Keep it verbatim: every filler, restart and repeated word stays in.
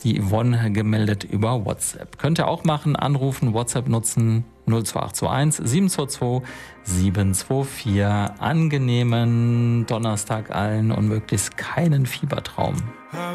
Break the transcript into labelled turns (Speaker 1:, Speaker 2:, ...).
Speaker 1: die Yvonne gemeldet über WhatsApp. Könnt ihr auch machen, anrufen, WhatsApp nutzen, null zwei acht zwei eins sieben zwei zwei sieben zwei vier. Angenehmen Donnerstag allen und möglichst keinen Fiebertraum.